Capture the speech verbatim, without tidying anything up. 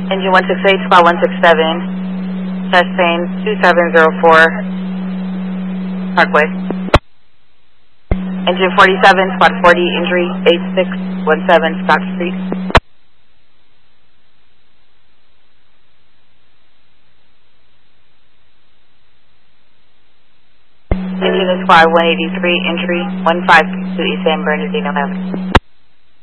Engine one six eight, spot one six seven, Chastain two seven zero four, Parkway. Engine forty-seven, spot forty, injury eight six one seven, Scott Street. Engine is squad one eighty-three, injury one five two two, East San Bernardino Avenue.